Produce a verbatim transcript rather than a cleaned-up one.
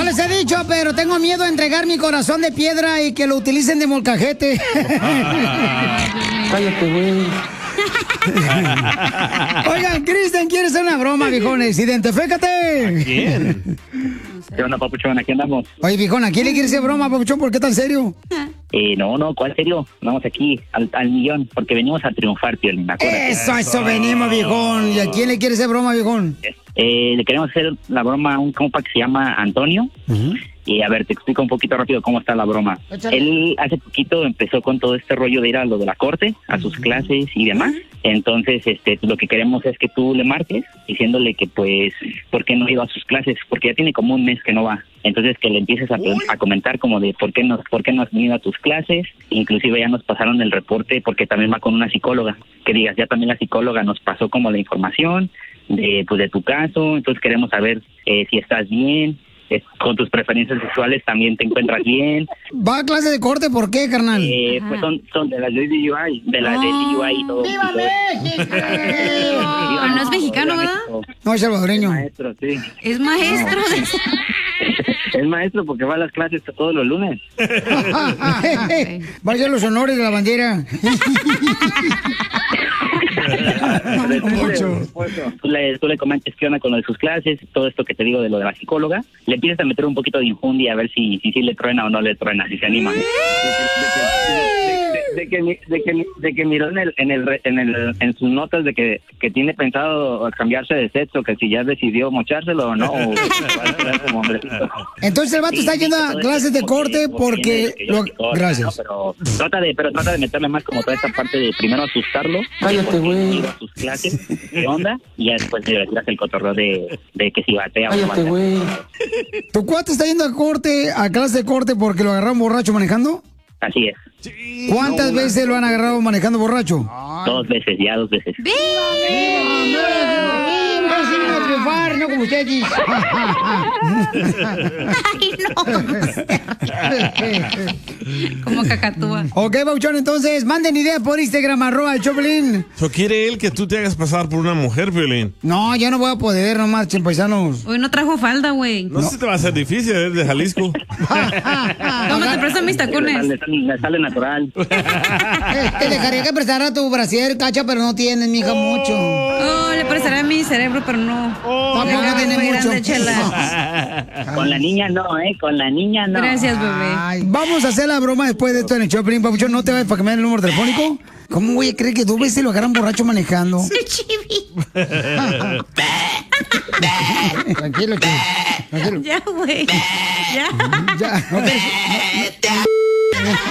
les he dicho, pero tengo miedo a entregar mi corazón de piedra y que lo utilicen de molcajete. Cállate, güey. Oigan, Cristian, ¿quieres hacer una broma, viejones? Identifícate. ¿Quién? ¿Qué onda, papuchón? Aquí andamos. Oye, viejón, ¿a quién le quieres hacer broma, papuchón? ¿Por qué tan serio? Eh, no, no, ¿cuál serio? Vamos aquí al, al millón, porque venimos a triunfar, tío. Eso, eso venimos, viejón. ¿Y a quién le quieres hacer broma, viejón? Eh, le queremos hacer la broma a un compa que se llama Antonio. Uh-huh. Y a ver, te explico un poquito rápido cómo está la broma. Échale. Él hace poquito empezó con todo este rollo de ir a lo de la corte, a sus uh-huh. clases y demás. Entonces, este, lo que queremos es que tú le marques diciéndole que, pues, ¿por qué no iba a sus clases? Porque ya tiene como un mes que no va. Entonces, que le empieces a, a comentar como de por qué, no, por qué no has venido a tus clases. Inclusive ya nos pasaron el reporte porque también va con una psicóloga. Que digas, ya también la psicóloga nos pasó como la información de, pues, de tu caso. Entonces, queremos saber eh, si estás bien. Eh, con tus preferencias sexuales también te encuentras bien. ¿Va a clase de corte? ¿Por qué, carnal? Eh, pues son, son de las de D U I, de las oh. de D U I y todo. ¡Viva México! Pero no es mexicano, ¿verdad? No, es salvadoreño. Es maestro, sí. Es maestro. No. Es maestro porque va a las clases todos los lunes. Va a hacer los honores de la bandera. Tú le, tú le comentes qué onda con lo de sus clases, todo esto que te digo de lo de la psicóloga, le empiezas a meter un poquito de infundia a ver si si, si le truena o no le truena, si se anima. De, de, de, de, de, que, de, que, de que miró en el, en el en el en sus notas de que, que tiene pensado cambiarse de sexo, que si ya decidió mochárselo o no. O, entonces el vato sí, está yendo a clases de corte porque lo... gracias. No, pero trata de pero trata de meterle más como toda esta parte de primero asustarlo. Cállate, güey. A sus clases, ¿qué onda? Y ya después le tiras el cotorreo de, de que si batea o no batea. Güey. ¿Tu cuate está yendo a corte, a clase de corte porque lo agarraron borracho manejando? Así es. Sí, ¿cuántas no, veces no. lo han agarrado manejando borracho? Dos veces, ya dos veces. ¡Viva! ¡Viva! triunfar, no como ustedes. Ay, no. Como cacatúa. Ok, Bauchón, entonces, manden ideas por Instagram, arroba el Choplin. ¿So quiere él que tú te hagas pasar por una mujer, Violín? No, yo no voy a poder, nomás, paisanos. Hoy no trajo falda, güey. No, no sé si te va a hacer difícil, es de Jalisco. ¿Cómo te prestan mis tacones? Le sale, le sale natural. Te dejaría que prestara tu brasier, Cacha, pero no tienes, mija, oh. mucho. Oh, le prestaré a mi cerebro, pero no. Oh, tampoco no tiene mucho. Con la niña no, ¿eh? Con la niña no. Gracias, bebé. Ay, vamos a hacer la broma después de esto en el Choplin, Papuchón. ¿No te vayas para que me den el número telefónico? ¿Cómo voy a creer que dos veces lo agarran borracho manejando? Sí, chivi. Tranquilo, chivi. Tranquilo. Ya, güey. Ya. Ya. No, pero, no, no.